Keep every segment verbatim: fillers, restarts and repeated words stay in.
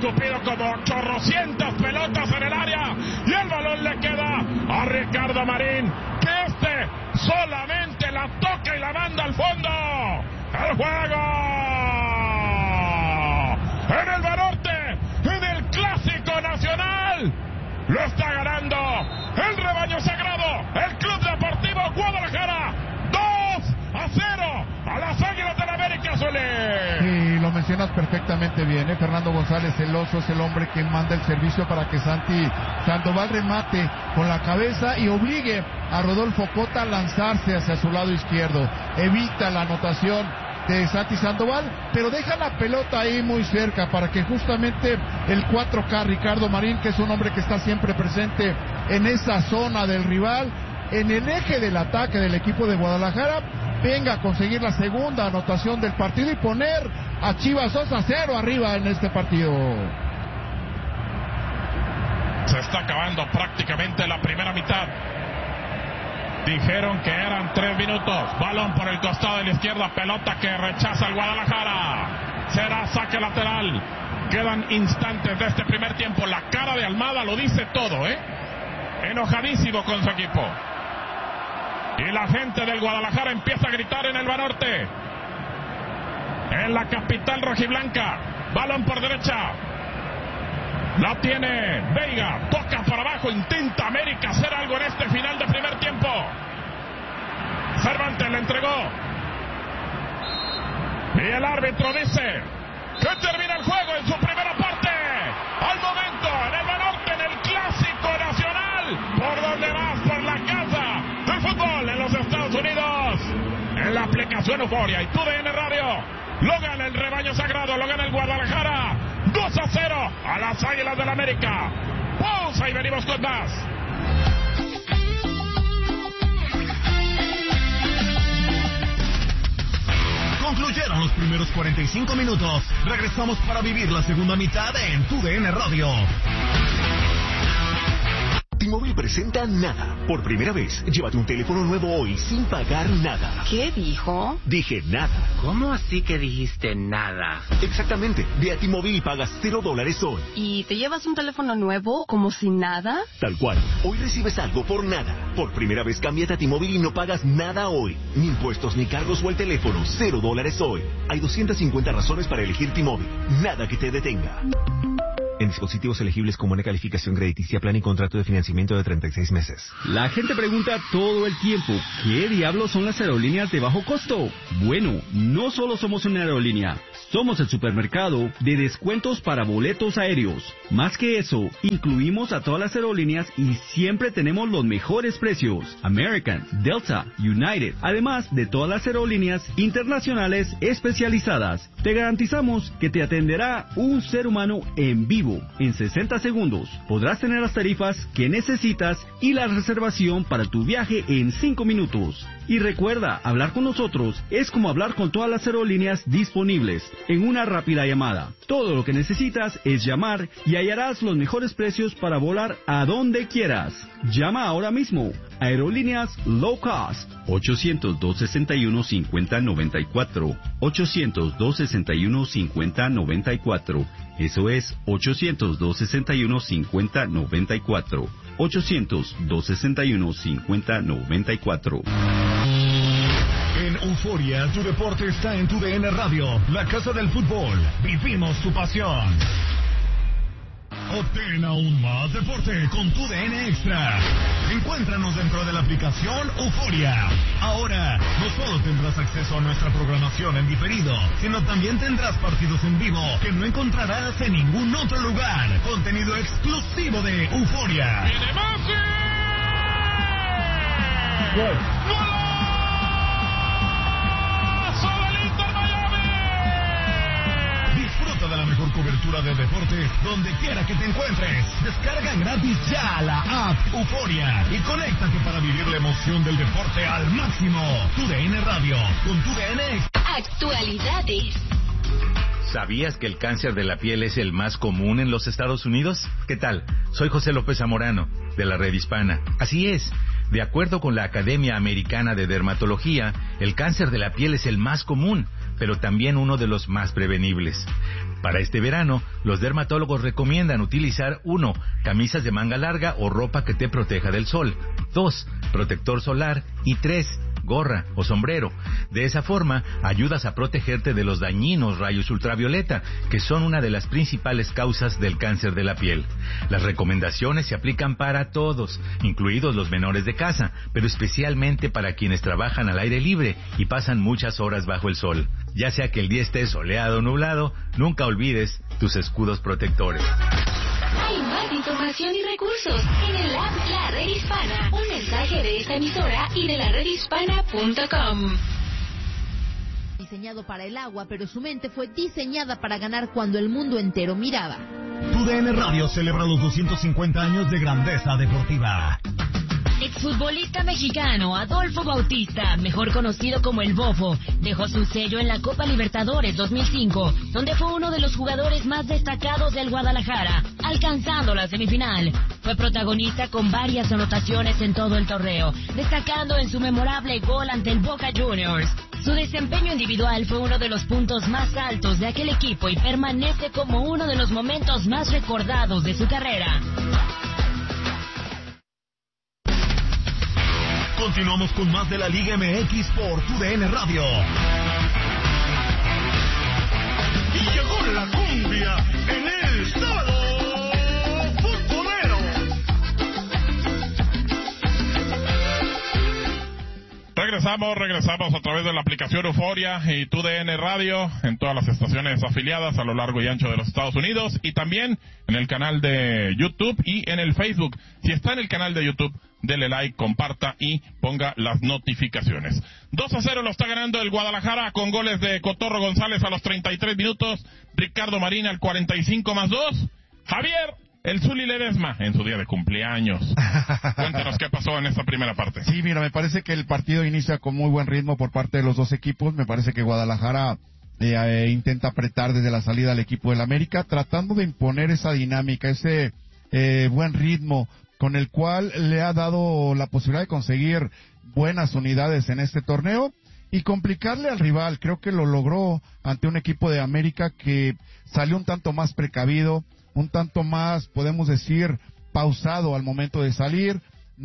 escupido como chorrocientas pelotas en el área y el balón le queda a Ricardo Marín, que este solamente la toca y la manda al fondo. ¡El juego! En el Banorte, en el Clásico Nacional, lo está ganando el rebaño sagrado, el Club Deportivo Guadalajara, dos a cero a las Águilas del América, Zuli. Sí, lo mencionas perfectamente bien, ¿eh? Fernando González, el oso, es el hombre que manda el servicio para que Santi Sandoval remate con la cabeza y obligue a Rodolfo Cota a lanzarse hacia su lado izquierdo. Evita la anotación de Santi Sandoval, pero deja la pelota ahí muy cerca para que justamente el cuatro K Ricardo Marín, que es un hombre que está siempre presente en esa zona del rival, en el eje del ataque del equipo de Guadalajara, venga a conseguir la segunda anotación del partido y poner a Chivas dos a cero arriba en este partido. Se está acabando prácticamente la primera mitad. Dijeron que eran tres minutos. Balón por el costado de la izquierda, pelota que rechaza el Guadalajara. Será saque lateral. Quedan instantes de este primer tiempo. La cara de Almada lo dice todo, ¿eh? Enojadísimo con su equipo. Y la gente del Guadalajara empieza a gritar en el Banorte, en la capital rojiblanca. Balón por derecha, la tiene Veiga, toca para abajo, intenta América hacer algo en este final de primer tiempo. Cervantes le entregó y el árbitro dice que termina el juego en su primera parte. Al momento en el Banorte, en el Clásico Nacional, por donde vas, por la casa del fútbol en los Estados Unidos, en la aplicación Euforia y T U D N Radio. Lo gana el rebaño sagrado, lo gana el Guadalajara, dos a cero a las Águilas del América. Pausa y venimos con más. Concluyeron los primeros cuarenta y cinco minutos. Regresamos para vivir la segunda mitad en T U D N Radio. T-Mobile presenta Nada. Por primera vez, llévate un teléfono nuevo hoy sin pagar nada. ¿Qué dijo? Dije nada. ¿Cómo así que dijiste nada? Exactamente. Ve a T-Mobile y pagas cero dólares hoy. ¿Y te llevas un teléfono nuevo como si nada? Tal cual. Hoy recibes algo por nada. Por primera vez, cámbiate a T-Mobile y no pagas nada hoy. Ni impuestos, ni cargos o el teléfono. Cero dólares hoy. Hay doscientas cincuenta razones para elegir T-Mobile. Nada que te detenga. En dispositivos elegibles con buena calificación crediticia, plan y contrato de financiamiento de treinta y seis meses. La gente pregunta todo el tiempo, ¿qué diablos son las aerolíneas de bajo costo? Bueno, no solo somos una aerolínea, somos el supermercado de descuentos para boletos aéreos. Más que eso, incluimos a todas las aerolíneas y siempre tenemos los mejores precios. American, Delta, United, además de todas las aerolíneas internacionales especializadas. Te garantizamos que te atenderá un ser humano en vivo. En sesenta segundos podrás tener las tarifas que necesitas y la reservación para tu viaje en cinco minutos. Y recuerda, hablar con nosotros es como hablar con todas las aerolíneas disponibles en una rápida llamada. Todo lo que necesitas es llamar y hallarás los mejores precios para volar a donde quieras. Llama ahora mismo. Aerolíneas Low Cost. ochocientos, dos sesenta y uno, cincuenta noventa y cuatro. ochocientos, dos sesenta y uno, cincuenta noventa y cuatro. Eso es ochocientos, dos sesenta y uno, cincuenta noventa y cuatro. ochocientos, dos sesenta y uno, cincuenta noventa y cuatro. En Euforia, tu deporte está en T U D N Radio, la casa del fútbol. Vivimos tu pasión. Obtén aún más deporte con T U D N Extra. Encuéntranos dentro de la aplicación Euforia. Ahora, no solo tendrás acceso a nuestra programación en diferido, sino también tendrás partidos en vivo que no encontrarás en ningún otro lugar. Contenido exclusivo de Euforia. ¡Viene Messi! ¡Gol! Disfruta de la mejor cobertura de deporte donde quiera que te encuentres. Descarga gratis ya la app Euforia y conéctate para vivir la emoción del deporte al máximo. T U D N Radio con T U D N. Actualidades. ¿Sabías que el cáncer de la piel es el más común en los Estados Unidos? ¿Qué tal? Soy José López Zamorano, de la Red Hispana. Así es, de acuerdo con la Academia Americana de Dermatología, el cáncer de la piel es el más común. pero también uno de los más prevenibles. Para este verano, los dermatólogos recomiendan utilizar uno, camisas de manga larga o ropa que te proteja del sol, dos, protector solar y tres, gorra o sombrero. De esa forma, ayudas a protegerte de los dañinos rayos ultravioleta, que son una de las principales causas del cáncer de la piel. Las recomendaciones se aplican para todos, incluidos los menores de casa, pero especialmente para quienes trabajan al aire libre y pasan muchas horas bajo el sol. Ya sea que el día esté soleado o nublado, nunca olvides tus escudos protectores. Hay más información y recursos en el app La Red Hispana. Un mensaje de esta emisora y de la red hispana punto com. Diseñado para el agua, pero su mente fue diseñada para ganar cuando el mundo entero miraba. Tu D N Radio celebra los doscientos cincuenta años de grandeza deportiva. Exfutbolista mexicano Adolfo Bautista, mejor conocido como el Bofo, dejó su sello en la Copa Libertadores dos mil cinco, donde fue uno de los jugadores más destacados del Guadalajara, alcanzando la semifinal. Fue protagonista con varias anotaciones en todo el torneo, destacando en su memorable gol ante el Boca Juniors. Su desempeño individual fue uno de los puntos más altos de aquel equipo y permanece como uno de los momentos más recordados de su carrera. Continuamos con más de la Liga M X por Tu D N Radio. Y llegó la cumbia en el sábado futbolero. Regresamos, regresamos a través de la aplicación Euforia y Tu D N Radio en todas las estaciones afiliadas a lo largo y ancho de los Estados Unidos y también en el canal de YouTube y en el Facebook. Si está en el canal de YouTube, dele like, comparta y ponga las notificaciones. dos a cero lo está ganando el Guadalajara con goles de Cotorro González a los treinta y tres minutos, Ricardo Marín al cuarenta y cinco más dos, Javier el Zuli Ledesma en su día de cumpleaños. Cuéntanos qué pasó en esta primera parte. Sí, mira, me parece que el partido inicia con muy buen ritmo por parte de los dos equipos. Me parece que Guadalajara eh, eh, intenta apretar desde la salida al equipo del América, tratando de imponer esa dinámica, ese eh, buen ritmo con el cual le ha dado la posibilidad de conseguir buenas unidades en este torneo y complicarle al rival. Creo que lo logró ante un equipo de América que salió un tanto más precavido, un tanto más, podemos decir, pausado al momento de salir.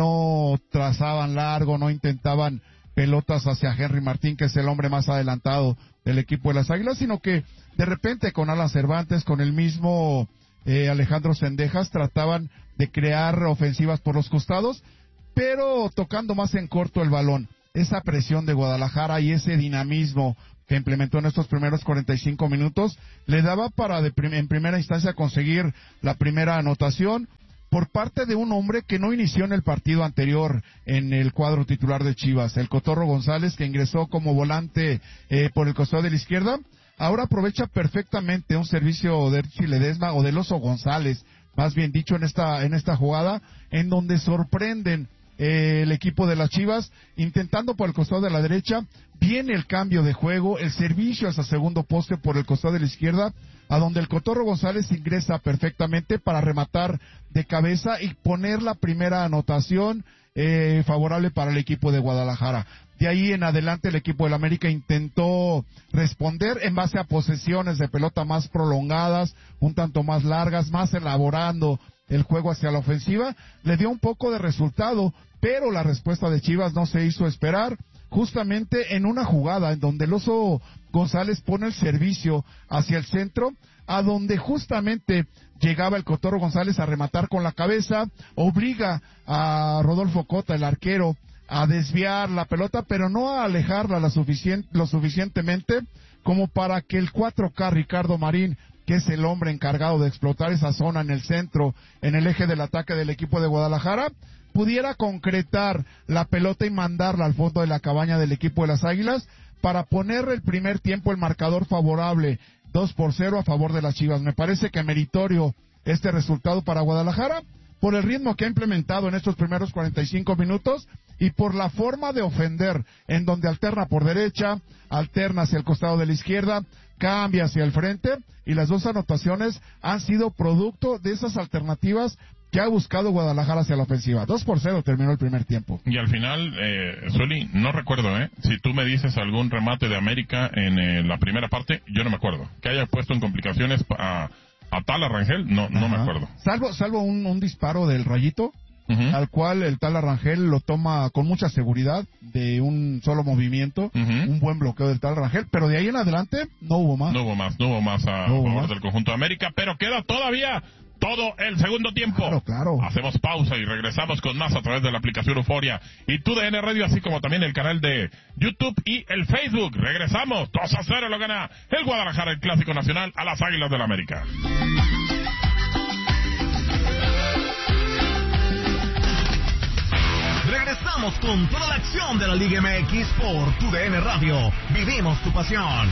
No trazaban largo, no intentaban pelotas hacia Henry Martín, que es el hombre más adelantado del equipo de las Águilas, sino que de repente con Alan Cervantes, con el mismo eh, Alejandro Cendejas, trataban de crear ofensivas por los costados, pero tocando más en corto el balón. Esa presión de Guadalajara y ese dinamismo que implementó en estos primeros cuarenta y cinco minutos le daba para de prim- en primera instancia conseguir la primera anotación por parte de un hombre que no inició en el partido anterior en el cuadro titular de Chivas, el Cotorro González, que ingresó como volante eh, por el costado de la izquierda. Ahora aprovecha perfectamente un servicio de Richie Ledesma o del Oso González, más bien dicho, en esta en esta jugada, en donde sorprenden eh, el equipo de las Chivas, intentando por el costado de la derecha. Viene el cambio de juego, el servicio hacia segundo poste por el costado de la izquierda, a donde el Cotorro González ingresa perfectamente para rematar de cabeza y poner la primera anotación eh, favorable para el equipo de Guadalajara. De ahí en adelante el equipo del América intentó responder en base a posesiones de pelota más prolongadas, un tanto más largas, más elaborando el juego hacia la ofensiva. Le dio un poco de resultado, pero la respuesta de Chivas no se hizo esperar, justamente en una jugada en donde el Oso González pone el servicio hacia el centro, a donde justamente llegaba el Cotorro González a rematar con la cabeza, obliga a Rodolfo Cota, el arquero, a desviar la pelota, pero no a alejarla la suficien- lo suficientemente como para que el cuatro K Ricardo Marín, que es el hombre encargado de explotar esa zona en el centro, en el eje del ataque del equipo de Guadalajara, pudiera concretar la pelota y mandarla al fondo de la cabaña del equipo de las Águilas para poner el primer tiempo el marcador favorable, dos por cero a favor de las Chivas. Me parece que meritorio este resultado para Guadalajara, por el ritmo que ha implementado en estos primeros cuarenta y cinco minutos y por la forma de ofender, en donde alterna por derecha, alterna hacia el costado de la izquierda, cambia hacia el frente, y las dos anotaciones han sido producto de esas alternativas que ha buscado Guadalajara hacia la ofensiva. dos por cero terminó el primer tiempo. Y al final, eh, Zuli, no recuerdo, ¿eh? Si tú me dices algún remate de América en eh, la primera parte, yo no me acuerdo. Que haya puesto en complicaciones a, a Tala Rangel, no, no me acuerdo. Salvo, salvo un, un disparo del Rayito, uh-huh. al cual el Tala Rangel lo toma con mucha seguridad, de un solo movimiento, uh-huh. un buen bloqueo del Tala Rangel, pero de ahí en adelante no hubo más. No hubo más, no hubo más a no hubo favor más. del conjunto de América, pero queda todavía todo el segundo tiempo. Claro, claro. Hacemos pausa y regresamos con más a través de la aplicación Euforia y Tu D N Radio, así como también el canal de YouTube y el Facebook. Regresamos. dos a cero lo gana el Guadalajara, el Clásico Nacional, a las Águilas del América. Regresamos con toda la acción de la Liga M X por Tu D N Radio. Vivimos tu pasión.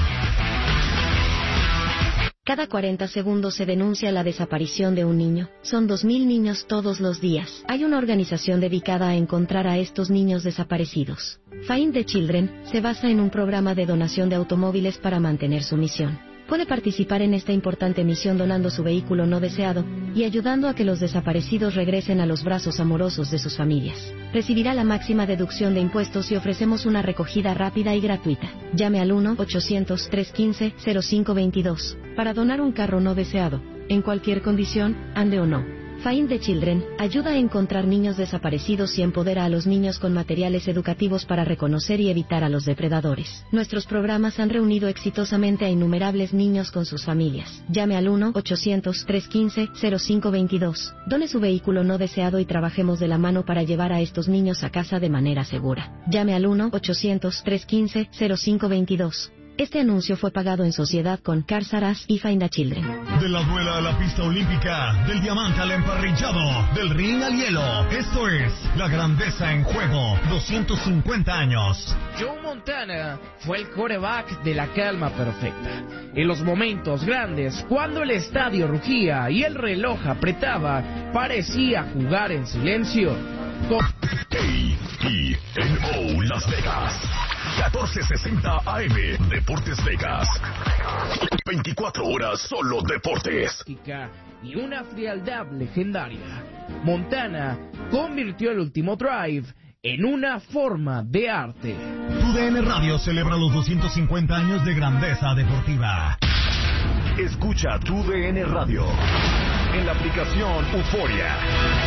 Cada cuarenta segundos se denuncia la desaparición de un niño. Son dos mil niños todos los días. Hay una organización dedicada a encontrar a estos niños desaparecidos. Find the Children se basa en un programa de donación de automóviles para mantener su misión. Puede participar en esta importante misión donando su vehículo no deseado y ayudando a que los desaparecidos regresen a los brazos amorosos de sus familias. Recibirá la máxima deducción de impuestos y ofrecemos una recogida rápida y gratuita. Llame al uno ochocientos, trescientos quince, cero cinco veintidós para donar un carro no deseado, en cualquier condición, ande o no. Find the Children ayuda a encontrar niños desaparecidos y empodera a los niños con materiales educativos para reconocer y evitar a los depredadores. Nuestros programas han reunido exitosamente a innumerables niños con sus familias. Llame al uno ochocientos, trescientos quince, cero cinco veintidós. Done su vehículo no deseado y trabajemos de la mano para llevar a estos niños a casa de manera segura. Llame al uno ochocientos, trescientos quince, cero cinco veintidós. Este anuncio fue pagado en sociedad con Cars R Us y Find a Children. De la duela a la pista olímpica, del diamante al emparrillado, del ring al hielo. Esto es La Grandeza en Juego, doscientos cincuenta años. Joe Montana fue el quarterback de la calma perfecta. En los momentos grandes, cuando el estadio rugía y el reloj apretaba, parecía jugar en silencio. Con... A E N O Las Vegas, catorce sesenta A M, Deportes Vegas. veinticuatro horas solo deportes. Y una frialdad legendaria. Montana convirtió el último drive en una forma de arte. Tu D N Radio celebra los doscientos cincuenta años de grandeza deportiva. Escucha Tu D N Radio en la aplicación Euforia.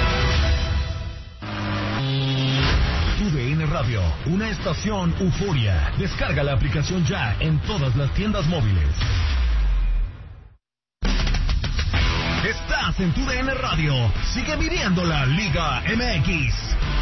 Tu D N Radio, una estación Euforia. Descarga la aplicación ya en todas las tiendas móviles. Estás en Tu D N Radio. Sigue viviendo la Liga M X.